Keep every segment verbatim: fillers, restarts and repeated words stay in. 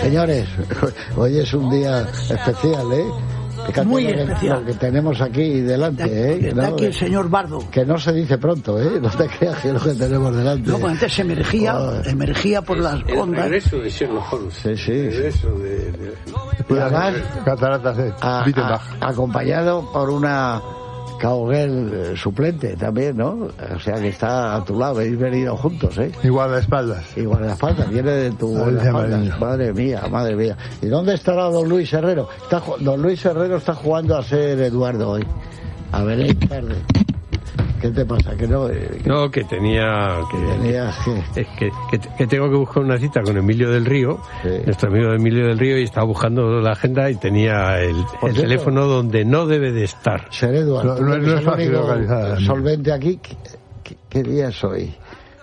Señores, hoy es un día especial, ¿eh? Fíjate Muy lo que, especial. Lo que tenemos aquí delante, ¿eh? Está ¿no? aquí el señor Bardo. Que no se dice pronto, ¿eh? No te creas que es lo que tenemos delante. No, pues antes emergía, Oh. emergía por las El ondas. regreso de Sherlock Holmes. Sí, sí. El regreso de... de... Y además, Cataratas de a- Wittenbach. a- acompañado por una cowgirl eh, suplente también, ¿no? O sea que está a tu lado, habéis venido juntos, ¿eh? Igual a espaldas. Y guardaespaldas, viene de tu Ah, guardaespaldas. ya, Madre mía, madre mía. ¿Y dónde estará don Luis Herrero? Está, ju- don Luis Herrero está jugando a ser Eduardo hoy. A ver, eh, tarde. ¿Qué te pasa? Que no... eh, que No, que tenía... Que, tenías que... es que, que, que tengo que buscar una cita con Emilio del Río, Sí. nuestro amigo Emilio del Río, y estaba buscando la agenda y tenía el, Por el cierto, teléfono donde no debe de estar. Ser Eduardo. No, no- no es fácil localizar. Solvente aquí. ¿Qué, qué, qué día es hoy?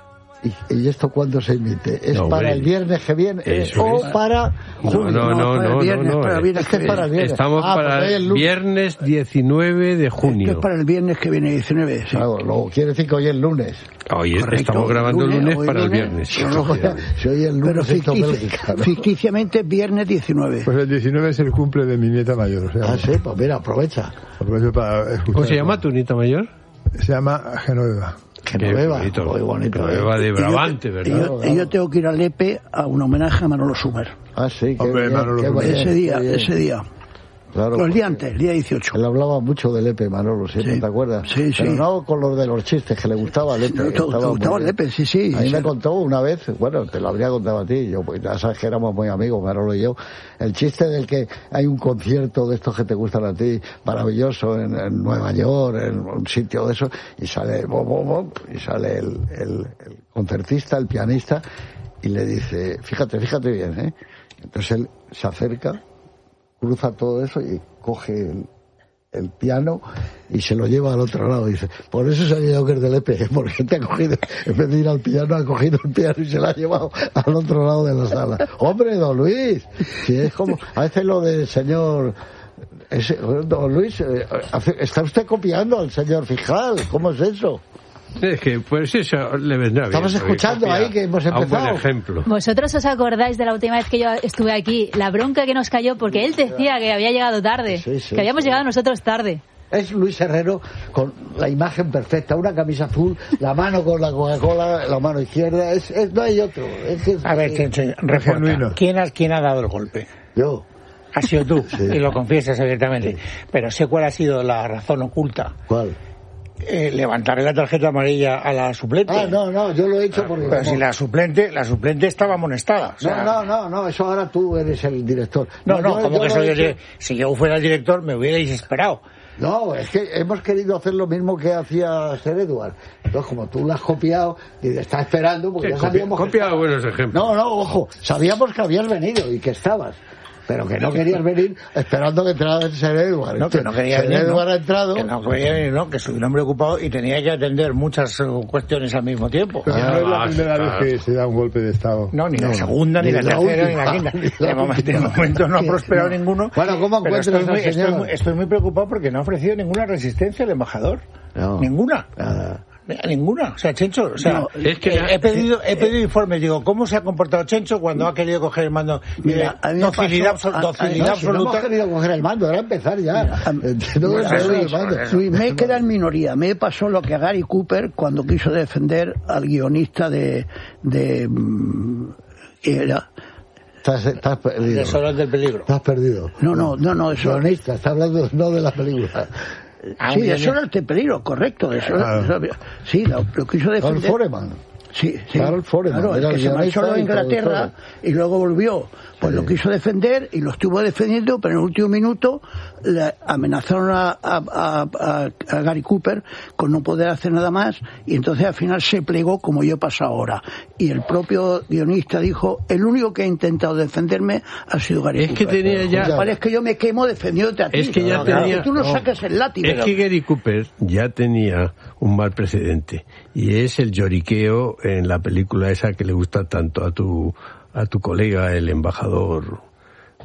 ¿Y, y esto cuándo se emite? ¿Es No, para hombre. el viernes que viene eh, Eso o es. para No, junio? no, no, para el no, viernes, no, para el no. viernes Es que es para el viernes. Estamos Ah, para porque hoy es el lunes. viernes diecinueve de Que es junio. para el viernes que viene, diecinueve. Sí. Claro, lo quiere decir que hoy es lunes. Hoy Correcto, estamos grabando el lunes, lunes hoy para el lunes. viernes. No, no, Si hoy es Pero lunes, esto fictici- Bélgica, ¿no? ficticiamente viernes diecinueve. Pues el diecinueve es el cumple de mi nieta mayor. O sea, Ah, sí, pues mira, aprovecha. aprovecho para escuchar. ¿Cómo se llama tu nieta mayor? Se llama Genoveva. Que Qué no beba. bonito. Muy bonito. ¿eh? Genoveva de Y yo- Brabante, y ¿verdad? yo, y yo tengo que ir a Lepe a un homenaje a Manolo Sumer. Ah, sí, qué Hombre, bien, Manolo, qué bien, Ese día, qué bien. ese día. Claro, No, el día porque antes, el día dieciocho. Él hablaba mucho de Lepe, Manolo, siempre, Sí. ¿te acuerdas? Sí, Pero sí. no con los de los chistes, que le gustaba Lepe. No, te- te estaba muy gustaba bien. Lepe, sí, sí. A mí Sí. me contó una vez, bueno, te lo habría contado a ti, yo, pues ya sabes que éramos muy amigos, Manolo y yo, el chiste del que hay un concierto de estos que te gustan a ti, maravilloso, en, en Nueva York, en un sitio de eso, y sale, bom, bom, bom, y sale el, el, el concertista, el pianista, y le dice, fíjate, fíjate bien, ¿eh? Entonces él se acerca, cruza todo eso y coge el, el piano y se lo lleva al otro lado. Dice, por eso sabía yo que es de Lepe, porque te ha cogido, en vez de ir al piano, ha cogido el piano y se lo ha llevado al otro lado de la sala. Hombre, don Luis, si es como, a veces lo del señor, ese, don Luis, eh, hace- está usted copiando al señor fiscal, ¿cómo es eso? Es que, pues eso le vendrá bien. Estamos porque escuchando copia ahí que hemos a un buen empezado. ejemplo. ¿Vosotros os acordáis de la última vez que yo estuve aquí? La bronca que nos cayó porque él decía que había llegado tarde. Sí, sí, que habíamos sí. llegado nosotros tarde. Es Luis Herrero con la imagen perfecta, una camisa azul, la mano con la Coca-Cola, la mano izquierda, es, es- no hay otro. Es, es- A ver, Chencho, reporta. Genuino. ¿Quién ha, ¿Quién ha dado el golpe? Yo. Ha sido tú, Sí. y lo confiesas abiertamente. Pero sé cuál ha sido la razón oculta. ¿Cuál? Eh, levantarle la tarjeta amarilla a la suplente. Ah, no, no, yo lo he hecho porque... Pero si la suplente, la suplente estaba amonestada. o sea, No, no, no, no, eso ahora tú eres el director. No, no, yo- como yo que lo soy he el hecho- dire- Si yo fuera el director, me hubierais esperado. No, es que hemos querido hacer lo mismo que hacía Ser Eduard. Entonces, como tú lo has copiado y te estás esperando, porque Sí, ya copia, sabíamos que copia estabas. buenos ejemplos. No, no, ojo, sabíamos que habías venido y que estabas. Pero que no querías venir esperando que entrara el Ser Eduard. No, que no quería Ser venir, Eduard ¿no? ha entrado. Que no quería venir, no, que soy un hombre ocupado y tenía que atender muchas eh, cuestiones al mismo tiempo. Pero no es la Ah, primera claro. vez que se da un golpe de Estado. No, ni la No, segunda, ni, ni la la tercera, ni la última, quinta. ni la De momento, de última. momento no ha prosperado ninguno. Bueno, ¿cómo pero encuentras estoy al muy, estoy, señor? muy, estoy muy preocupado porque no ha ofrecido ninguna resistencia al embajador. No. Ninguna. Nada. Ninguna. O sea, Chencho, o sea, No, es que eh, la- he pedido, he pedido informes. Digo, ¿cómo se ha comportado Chencho cuando ha querido coger el mando? Mira, Eh, a mí me docilidad pasó- absol- a- a- docilidad No, si no hemos absoluta. querido coger el mando, era empezar ya. Mira, a- Entiendo que Bueno, se eso, debe el eso, mando. eso. Luis, me queda en minoría. Me pasó lo que a Gary Cooper cuando quiso defender al guionista de... de mm, era, Estás, estás perdido. De Solas del Peligro. Estás perdido. no, no, no, no, eso... Guionista, está hablando no de la película. Ah, Sí, un de guionista. Solas del Peligro, correcto. De Solas- Claro. eso- sí, lo, lo quiso Carl defender... Foreman. Sí, sí. Carl Foreman, Claro, el era que el se guionista marchó a y Inglaterra productor. y luego volvió. Pues Sí. lo quiso defender y lo estuvo defendiendo, pero en el último minuto le amenazaron a, a, a, a- a Gary Cooper con no poder hacer nada más y entonces al final se plegó como yo paso ahora. Y el propio guionista dijo, el único que ha intentado defenderme ha sido Gary Es que Cooper. tenía ya... Vale, es que yo me quemo defendiéndote a ti. Es que ya No, tenía- que tú no no. saques el látigo. Es que Gary Cooper ya tenía un mal precedente y es el lloriqueo en la película esa que le gusta tanto a tu a tu colega el embajador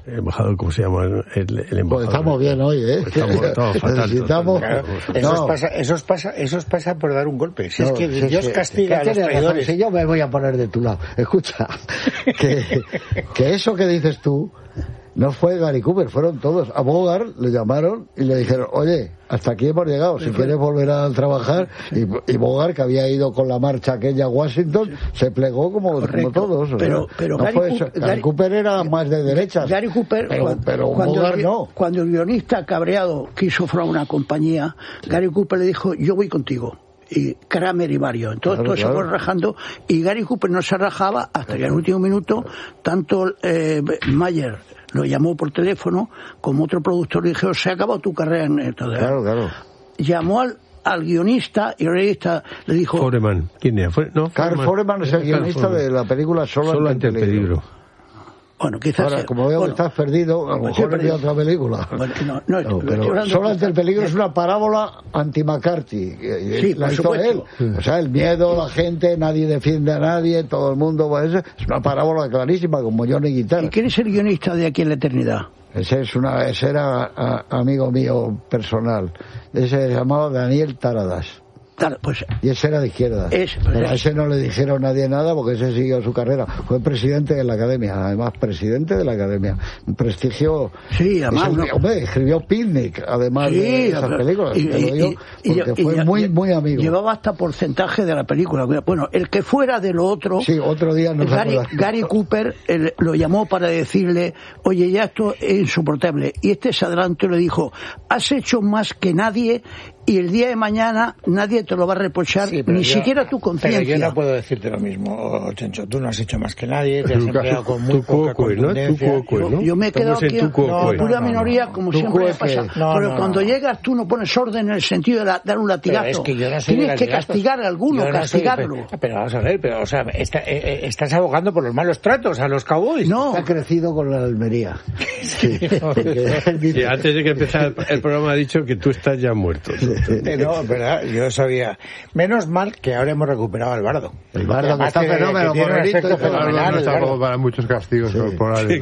El embajador, ¿cómo se llama? El, el embajador. Pues estamos bien hoy, ¿eh? Pues estamos, estamos fatal, Necesitamos... Claro, No. eso, os pasa, eso, os pasa, eso os pasa por dar un golpe. Si No, es que si Dios es que- castiga que a los tienes razón, traidores. si yo me voy a poner de tu lado. Escucha, que, que eso que dices tú no fue Gary Cooper, fueron todos. A Bogart le llamaron y le dijeron, oye, hasta aquí hemos llegado, si quieres volver a trabajar. Y, y Bogart, que había ido con la marcha aquella a Washington, se plegó como, como Correcto. todos. o Pero- sea, pero no Gary fue Cooper- eso. Gary, Gary- Cooper era más de derechas. Gary Cooper, pero, cuando, pero cuando Bogart el, no. cuando el guionista cabreado quiso formar una compañía, Gary Cooper le dijo, yo voy contigo. Y Kramer y varios. Entonces Claro, todos se claro. fueron rajando y Gary Cooper no se rajaba hasta que en el último minuto tanto eh, Mayer lo llamó por teléfono como otro productor le dijo, se ha acabado tu carrera en esto. Claro, claro. Llamó al, al guionista y el guionista le dijo, Foreman. ¿Quién era? Fue- no, Carl Foreman es el Carl guionista Foreman. de la película Solo, Solo ante el peligro. bueno, quizás... Ahora, sea- como veo bueno, que estás perdido, a lo pues sí, mejor envía perdido. otra película. Bueno, no, no, No, estoy pero hablando- Solo ante el peligro es una parábola anti-McCarthy. Sí, la por hizo supuesto. él. O sea, el miedo, la gente, nadie defiende a nadie, todo el mundo va a eso. Es una parábola clarísima, como Johnny Guitar. ¿Y quién es el guionista de Aquí en la Eternidad? Ese es una, ese era a- amigo mío personal. Ese se llamaba Daniel Taradas. Claro, pues Y ese era de izquierda. Es- Pero a ese no le dijeron nadie nada porque ese siguió su carrera. Fue presidente de la academia, además presidente de la academia. Un prestigio. Sí, además, Es un- no- Hombre, escribió Picnic, además sí, de esas pero- películas. y- te lo y- digo y- y- porque y- fue y- muy, y- muy amigo. Llevaba hasta porcentaje de la película. Bueno, el que fuera de lo otro, Sí, otro día nos Gary, acordamos. Gary Cooper el- lo llamó para decirle, oye, ya esto es insoportable. Y este se adelantó y le dijo, has hecho más que nadie y el día de mañana nadie te lo va a reprochar, Sí, pero ni yo- siquiera tu conciencia. Pero yo no puedo decirte lo mismo, Chencho. Tú no has hecho más que nadie, te has Tu empleado caso, con muy tu poca cuocuy, ¿no? Tu contundencia. cuocuy, ¿no? Yo me he quedado Estamos en aquí tu en cuocuy. pura No, no, minoría, no. como Tu siempre me cuocuy. pasa. No, Pero no, cuando no. llegas tú no pones orden en el sentido de la- dar un latigazo. Pero es que yo no soy de Tienes que latigazos. castigar a alguno, Yo no soy- castigarlo. pero, pero vamos a ver, pero, o sea, está- eh, eh, estás abogando por los malos tratos a los cowboys. No, Ha crecido con la Almería. Sí, porque él dice- Y antes de que empezara el, el programa ha dicho que tú estás ya muerto. Eh, no, verdad, yo sabía. Menos mal que ahora hemos recuperado al bardo. El bardo que Además está que- fenómeno, que tiene un Morelito, efecto y fenómeno. Claro, fenomenal, no el está bardo. como para muchos castigos corporales.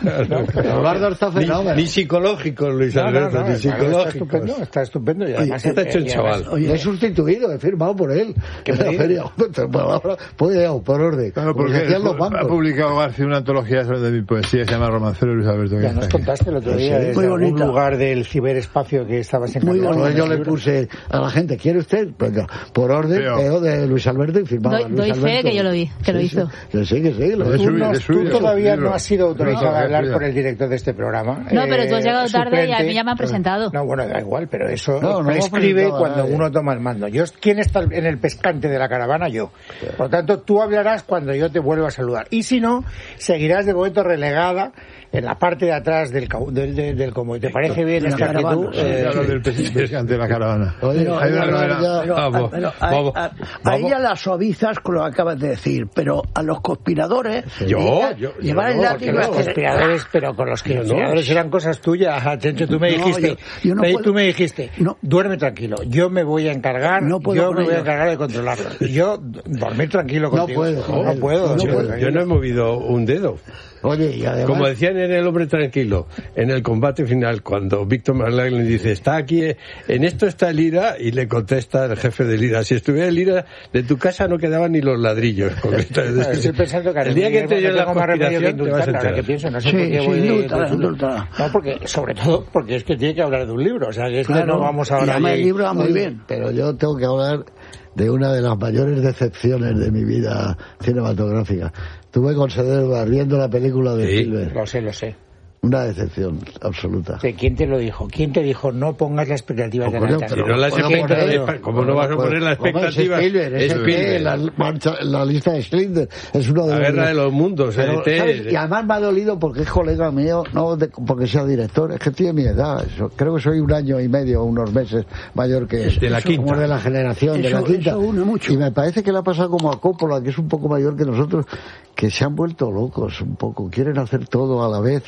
El bardo está fenómeno. Ni psicológico, Luis No, no, Alberto, no, ni el bardo está psicológico. estupendo, está estupendo. Y además, está hecho el y además- chaval. Oye, Lo he sustituido, he firmado por él. ¿Qué En me la dices? feria. Pues ahora, pues ya, por orden. Claro, como se porque hacían los ha bancos. publicado García una antología sobre de mi poesía, se llama Romancero Luis Alberto. que Ya está nos aquí. contaste el otro día Sí, desde muy algún bonita. lugar del ciberespacio que estabas en Muy Canadá. bonita. Entonces yo le puse a la gente, ¿quiere usted? Venga, por orden, Pero- peo de Luis Alberto y firmaba Doy- Luis doy fe Alberto. que yo lo vi, que lo Sí, hizo. sí, que sí, que sí. Lo Es Tú, suyo, no- es tú suyo, todavía libro. no has sido autorizado No, a es hablar suyo. por el director de este programa. No, pero tú has Eh, llegado tarde y a suplente. mí ya me han presentado. No, bueno, da igual, pero eso No, no hemos prescribe presentado a cuando nadie. uno toma el mando. Yo, ¿quién está en el pescante de la caravana? Yo. Por lo tanto, tú hablarás cuando yo te vuelva a saludar. Y si no, seguirás de momento relegada en la parte de atrás del, cau- del, del, del convoy. ¿Te parece bien de la esta actitud? caravana, sí, Eh, Ya hablo del pes- pescante de la caravana. Oye, Pero- hay una pero- novela- pero- Vamos, pero ahí- vamos, a- vamos. ahí ya la suavizas con lo que acabas de decir, pero a los conspiradores Yo, llevar- yo- llevar yo el no, Porque látigo los hasta- conspiradores, pero con los conspiradores eran cosas tuyas. Ah, Chencho, tú me No, dijiste, yo- yo no me- puedo- tú me dijiste, No. duerme tranquilo, yo me voy a encargar, No puedo yo con me voy a ellos. encargar de controlarlo. Yo, dormir tranquilo No contigo. puedo, no, Joel, puedo. no sí, puedo. tranquilo. Yo no he movido un dedo. Oye, y además... Como decían en El hombre tranquilo, en el combate final, cuando Víctor McLaglen le dice, está aquí, eh, en esto está el IRA, y le contesta el jefe del IRA, si estuviera el IRA, de tu casa no quedaban ni los ladrillos. Estoy pensando que el día que entre yo en la tengo más remedio que conspiración te vas a indultarla, ahora enterar. que pienso, no sé Sí, por qué sí, voy de- indúltala, de- indúltala. No, porque, sobre todo, porque es que tiene que hablar de un libro, o sea, que es que Claro, no vamos y ahora además allí- el libro va muy Oye, bien. Pero yo tengo que hablar de una de las mayores decepciones de mi vida cinematográfica. Tuve con Sederbar viendo la película de Sí. Spielberg. Lo sé, lo sé. Una decepción absoluta. ¿De quién te lo dijo? ¿Quién te dijo no pongas las expectativas Pues tan coño, altas? Si no las Puedo expectativas, poner- ¿cómo no vas a poner las Hombre, es expectativas? Spielberg, es Es el que Spielberg. la, marcha- la lista de Schindler es uno de La los... guerra de los mundos, Pero, E T. ¿sabes? Y además me ha dolido porque es colega mío, no de- porque sea director, es que tiene mi edad. Eso, creo que soy un año y medio, unos meses mayor que él. De la Eso, quinta. como de la generación, de Eso- la quinta. eso une mucho. Y me parece que le ha pasado como a Coppola, que es un poco mayor que nosotros, que se han vuelto locos un poco. Quieren hacer todo a la vez en todas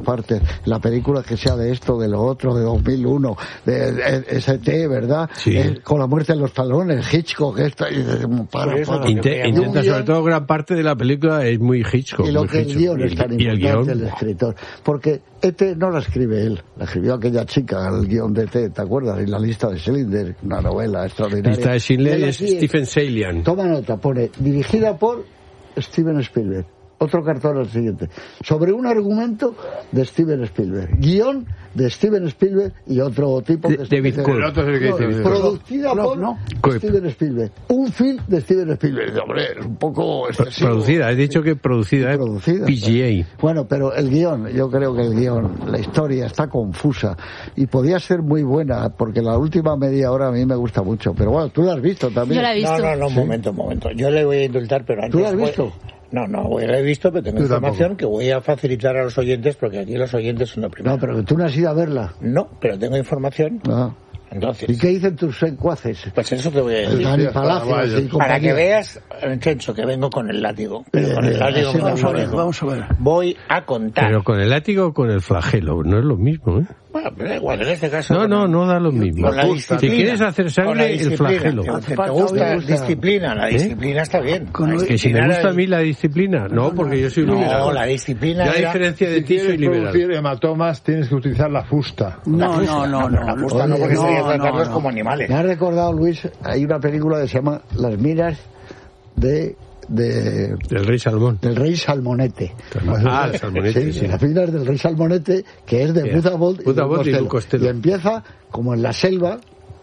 partes, la película que sea de esto, de lo otro, de dos mil uno, de, de ese te, ¿verdad? Sí. Eh, con la muerte en los talones, Hitchcock, esto, y de, para, Por eso para. que Inte- me- intenta, un sobre guión- todo, gran parte de la película es muy Hitchcock. Y lo muy que el Hitchcock. guión Y es tan y el importante, guión, el escritor. Porque E T no la escribe él, la escribió aquella chica, el guión de E T, ¿te acuerdas? Y la lista de Schindler, una novela extraordinaria. Lista de Schindler Y él es aquí, Stephen Salian. Toma nota, pone, dirigida por Steven Spielberg. Otro cartón al siguiente. Sobre un argumento de Steven Spielberg. Guión de Steven Spielberg y otro tipo De- que David dice- Kohl. El otro es el que dice No, David producida No, por no. Kohl. Steven Spielberg. Un film de Steven Spielberg. Hombre, es un poco excesivo. Producida, he dicho que producida, ¿eh? Producida. P G A. Bueno, pero el guión, yo creo que el guión, la historia está confusa y podía ser muy buena porque la última media hora a mí me gusta mucho. Pero bueno, tú la has visto también. Yo la he visto. No, no, no, un momento, un momento. Yo le voy a indultar, pero antes... ¿Tú la has voy- visto? No, no, voy- la he visto, pero tengo Tú información tampoco. que voy a facilitar a los oyentes, porque aquí los oyentes son lo primero. No, pero que tú no has ido a verla. No, pero tengo información. Ah. Entonces, ¿Y qué dicen tus secuaces? pues eso te voy a El decir. Dani Sí, Palacios Palacios. y Para que compañía. veas, Chencho, que vengo con el látigo. Pero con el Eh, látigo así me vamos lo a ver, vengo. Vamos a ver. Voy a contar. Pero con el látigo o con el flagelo, no es lo mismo, ¿eh? Bueno, pero da igual, en este caso... No, con no, el- no da lo mismo. Con la Si disciplina. quieres hacer Con la sangre, el disciplina. flagelo. Que Hace te falta gusta oír, la disciplina, la disciplina está bien. Con- La Que si me disciplina gusta a era- mí la disciplina, no, porque yo soy No, liberal. la disciplina Yo, a era- diferencia de Si ti, soy quieres liberal. producir hematomas, tienes que utilizar la fusta. No, no, no, no. La fusta no, Oye, porque no, sería no, tratarlos no. como animales. Me ha recordado, Luis, hay una película que se llama Las miras de, de Del rey Salmón. del rey Salmonete. Ah, el salmonete, Sí, sí. las miras del rey Salmonete, que es de Bien. Butterbolt Butterbolt y Costello. Lou Costello. Y empieza como en la selva,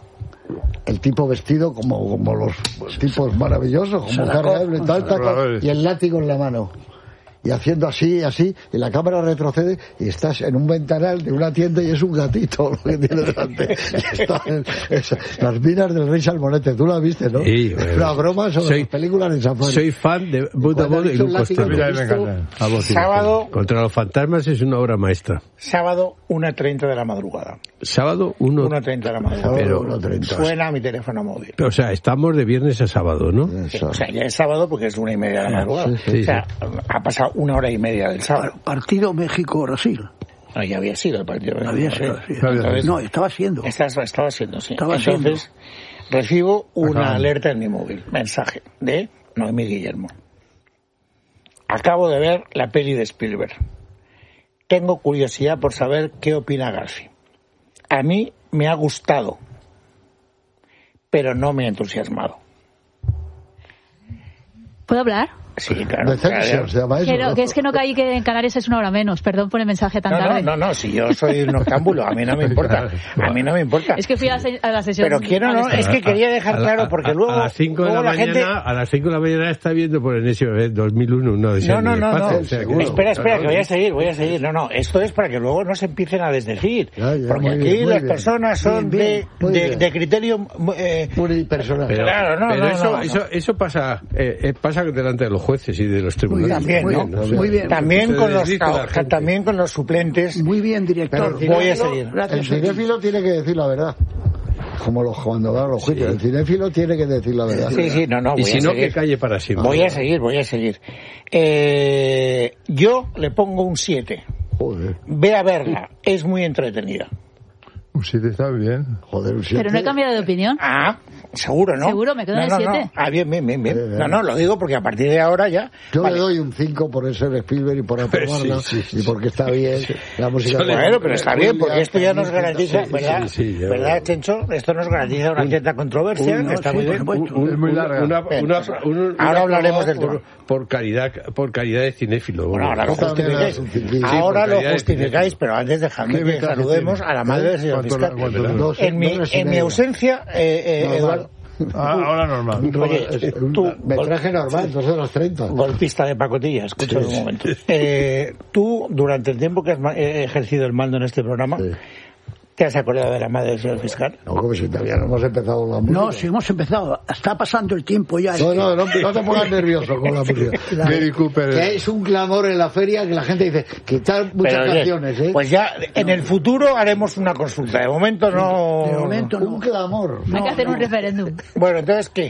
el tipo vestido como, como los tipos maravillosos, como Salacó. Harry tal, tal, tal, y el látigo en la mano. Y haciendo así, así, y la cámara retrocede y estás en un ventanal de una tienda y es un gatito lo que tiene delante. Y está en- es- las minas del rey Salmonete, tú la viste, ¿no? Sí, Es una broma sobre soy- las películas de Safari. Soy fan de Butterbolt y dicho Lou látigo, Costello. Mira, me visto? encantan. A vos, sí, Sábado. Contra los fantasmas es una obra maestra. Sábado, una treinta de la madrugada. Sábado, uno. una treinta de la madrugada. Pero- uno treinta. Suena mi teléfono móvil. O sea, estamos de viernes a sábado, ¿no? Eso. O sea, ya es sábado porque es una y media de la madrugada. sí, sí, o sea, ha pasado una hora y media del sábado. Partido México-Brasil. No, ya había sido el partido. Había ¿no? sido, Sí. sí. Entonces, No, estaba siendo. Estaba, estaba siendo, sí. Estaba Entonces, recibo una Ajá. alerta en mi móvil. Mensaje de Noemí Guillermo. Acabo de ver la peli de Spielberg. Tengo curiosidad por saber qué opina Garfi. A mí me ha gustado, pero no me ha entusiasmado. ¿Puedo hablar? Sí, claro. Deception claro. se llama eso. Que, no- ¿no? que es que no caí que en Canarias es una hora menos. Perdón por el mensaje tan No, no, tarde. no, no, si yo soy un noctámbulo, a mí no me importa. A mí no me importa. Es que fui a la, se- a la sesión. Pero quiero, no, es que quería dejar A la- claro, a- porque a- luego, a las cinco de luego la, la mañana, gente... a las cinco de la mañana está viendo por enésima vez dos mil uno, no, de No, no, no, no. espacio, o sea, que- Espera, espera, no, que voy a seguir, voy a seguir. No, no, esto es para que luego no se empiecen a desdecir. Ya, ya, Porque muy aquí bien, muy las bien. personas son Bien, bien, de, muy de, bien. de criterio... eh, Unipersonal. Pero, Claro, no, pero no, eso, no, no. eso, eso pasa, eh, eh, pasa delante de los jueces y de los tribunales. También, muy ¿no? bien, muy bien. También Se con los desdice la gente. también con los suplentes. Muy bien, director. Pero Voy a cinéfilo- seguir. El Gracias. cinéfilo tiene que decir la verdad. Como los, cuando van a los juicios. El cinéfilo tiene que decir la verdad. Sí, sí, no, no, Y voy si a no, seguir. que calle para siempre. Voy a seguir, voy a seguir. Eh, yo le pongo un siete. Joder, Ve a verla, es muy entretenida. Un siete está bien. joder, un siete. Pero no he cambiado de opinión. Ah, seguro, ¿no? Seguro, me quedo no, en no, el no. siete. Ah, bien, bien, bien, bien. Eh, No, no, lo digo porque a partir de ahora ya... Yo Vale. le doy un cinco por ser Spielberg y por aprobarla Sí, sí, sí. y porque está bien la música. Yo le- Bueno, pero está bien, porque esto ya nos garantiza, sí, ¿verdad? sí, sí, ya. ¿Verdad, Chencho? Esto nos garantiza una cierta controversia, Uy, no, está sí, muy por bien. supuesto. Un- Es muy una- larga. una- Bien, una- pues, un- un ahora hablaremos del por, tema. por calidad, por calidad de cinéfilo. Bueno, ahora lo Yo también justificáis. era un cinquillo. Ahora Sí, lo porque ya es justificáis, cinéfilo. pero antes dejadme ¿Qué que metraje saludemos tiene? a la madre del señor ¿Cuánto- fiscal. cuánto dura? Dos- En mi, dos y en mi medio. ausencia, eh, eh, Normal. Eduardo, Ah, ahora normal. Oye, Es un tú, metraje normal, dos horas treinta. golpista de pacotilla, escucha un momento. Eh, tú, durante el tiempo que has ma- eh, ejercido el mando en este programa, Sí. ¿te has acordado de la madre del señor fiscal? No, como si todavía no hemos empezado la música. No, si hemos empezado. Está pasando el tiempo ya. No, no, no, no te pongas nervioso con la música. Gary Cooper. Que es un clamor en la feria que la gente dice, quitar muchas Pero, oye, canciones, ¿eh? Pues ya, en el futuro haremos una consulta. De momento no... De momento un no. clamor. Hay que hacer un referéndum. Bueno, entonces, ¿qué?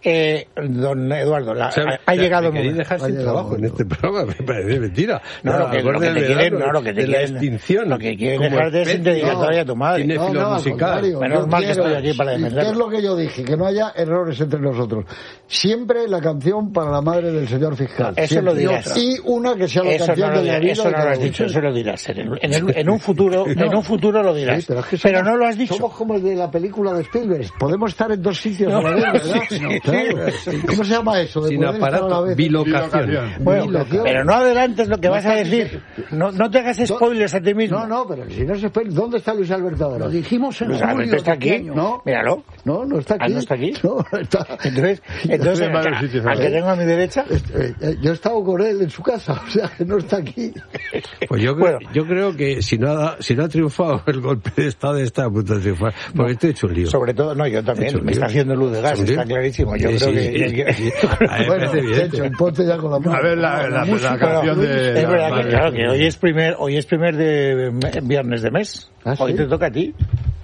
Eh, don Eduardo, la, O sea, ha, ha llegado el queréis momento. dejar sin trabajo en este programa, me parece mentira. No, lo que, lo que te quieren, no, lo que te de la quieren, extinción. lo que quieren como dejarte es sin especie. dedicatoria a tu madre. Tiene No, filo no, al musical. contrario, Menos yo mal que quiero- estoy aquí para ¿Y qué defenderlo. es lo que yo dije? Que no haya errores entre nosotros. Siempre la canción para la madre del señor fiscal. Eso Siempre. lo dirás. Y una que sea la Eso canción no, lo, de la di- vida. eso y no lo has todo. dicho, eso lo dirás. En, el- en, el- en un futuro, en un futuro lo dirás. Sí, pero es que pero somos- no lo has dicho. Somos como el de la película de Spielberg. Podemos estar en dos sitios No. a la vez, ¿verdad? Sí, No, sí. claro. ¿Cómo se llama eso? De Sin poder estar a la aparato, vez? bilocación. Bilocación. Bueno, Bilocación. pero no adelantes lo que No vas a está decir. No, no te hagas spoilers a ti mismo. No, no, pero si no se espera, ¿dónde está Luis Alberto ahora? Lo dijimos en Luis julio Alberto está de este aquí. año. No, Míralo. no, no está Ah, aquí. ¿no está aquí? No, no está. Entonces, entonces en varios al, sitios, al que ¿sabes? tengo a mi derecha, Eh, eh, yo he estado con él en su casa, o sea, que no está aquí. Pues yo creo, Bueno. yo creo que si no, ha, si no ha triunfado el golpe de Estado, está a punto de triunfar. Porque esto he hecho un lío. sobre todo, no, yo también, Hecho, me está tío. haciendo luz de gas, Sí, está clarísimo. Yo sí, creo sí, que... sí. A mí me Bueno, parece de evidente. hecho, ponte ya con la mano. A ver la, la, la, música, canción Luis, de... es la verdad que, madre. claro, que hoy es primer, hoy es primer de me- viernes de mes. ¿Ah, Hoy sí? te toca a ti.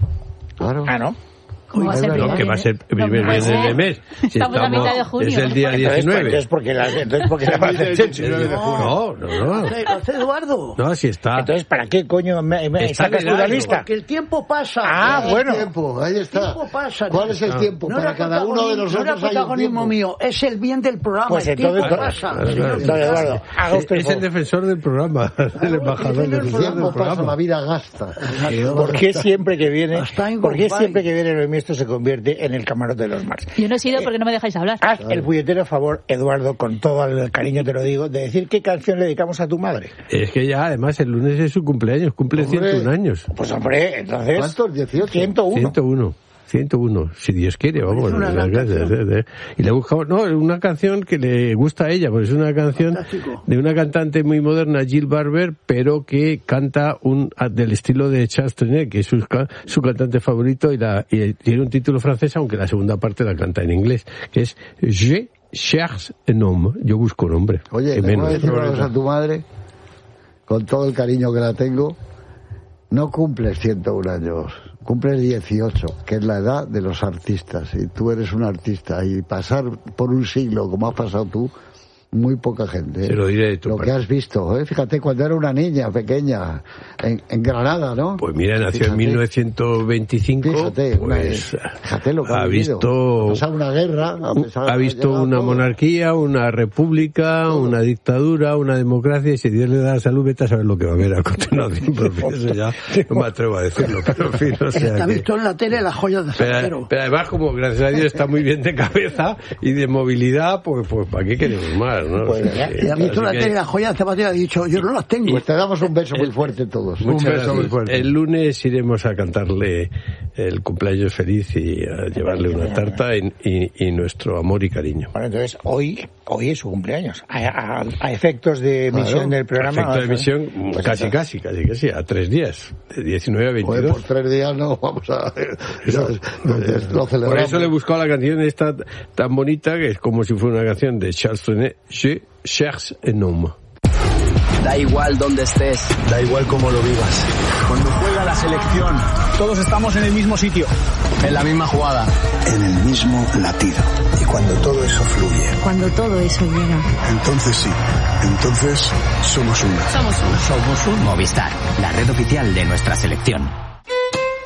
Claro. Ah, ¿no? ¿Cómo va a ser No, No, primer que va a ser el primer No puede viernes ser. de mes. Si Estamos a mitad de junio. Es el día Entonces, diecinueve. entonces porque la, entonces porque la hace Chechu. diecinueve de junio. No, no, no. ¿Hace, hace Eduardo? No, si está. Entonces, ¿para qué coño me, me Está sacas en tú el la año. lista? Porque el tiempo pasa. Ah, El bueno. tiempo, ahí está. El tiempo pasa, ¿Cuál tío. es el tiempo? No Para era cada uno de protagonismo- nosotros no era hay un protagonismo tiempo. mío, es el bien del programa. Pues el entonces, tiempo claro, pasa. claro, señor. Don Eduardo, haga usted el Es el favor. defensor del programa, el embajador defiende del el El defensor tiempo del pasa, la programa. vida gasta. ¿Por qué siempre que viene, Hasta en por qué Goodbye. siempre que viene el ministro se convierte en el camarote de los Mars? Yo no he sido porque no me dejáis hablar. Haz el puñetero favor, Eduardo, con todo el cariño te lo digo, de decir qué canción le dedicamos a tu madre. Es que ya, además, el lunes es su cumpleaños, cumple Hombre. ciento uno años. Pues hombre, entonces... ¿Cuántos? dieciocho. ciento uno. ciento uno. ciento uno, si Dios quiere, vamos. Es una las gran gracias, canción. eh, eh. Y le buscamos, no, una canción que le gusta a ella, porque es una canción Fantástico. de una cantante muy moderna, Jill Barber, pero que canta un del estilo de Charles Trenet, que es su, ca- su cantante favorito, y, la, y tiene un título francés, aunque la segunda parte la canta en inglés, que es Je cherche un homme, yo busco un hombre. Oye, Que te voy a menos. decir una cosa a tu madre, con todo el cariño que la tengo, no cumples ciento uno años, cumples dieciocho, que es la edad de los artistas, y tú eres un artista, y pasar por un siglo como has pasado tú, muy poca gente. ¿eh? Se lo diré de tu Lo parte. que has visto, ¿eh? Fíjate, cuando era una niña pequeña, en, en Granada, ¿no? Pues mira, nació Fíjate. en mil novecientos veinticinco, Fíjate, una- pues fíjate lo que ha ha vivido. visto Ha pasado una guerra, a pesar de ha haber visto llegado una todo. monarquía, una república, una dictadura, una democracia, y si Dios le da la salud, vete a saber lo que va a haber a continuación, porque eso ya no me atrevo a decirlo, pero en fin, o sea Está que- visto en la tele las joyas de pero, Zapatero. pero además, como gracias a Dios está muy bien de cabeza y de movilidad, pues, pues ¿para qué queremos más? ¿no? Pues, O sea ya, que- Y ha visto así la que- tele las joyas de Zapatero y ha dicho, yo no las tengo. Pues te damos un beso muy fuerte todos. Muchas Un beso gracias. muy fuerte. El lunes iremos a cantarle el cumpleaños feliz y a llevarle una tarta y, y- y nuestro amor y cariño. Bueno, entonces hoy, hoy es su cumpleaños. A, a- a efectos de emisión Claro, del programa. Efecto de emisión, Pues casi, está. casi, casi, casi, a tres días, de diecinueve a Joder, por veintidós. tres días no vamos a... Eso es- es- lo Por celebramos. eso le he buscado la canción esta tan bonita que es como si fuera una canción de Charles Trenet, Je cherche un homme. Da igual dónde estés, Da igual cómo lo vivas. cuando juega la selección, todos estamos en el mismo sitio, en la misma jugada. En el mismo latido. Y cuando todo eso fluye, Cuando todo eso llega. entonces sí, entonces somos uno. Somos un Movistar, la red oficial de nuestra selección.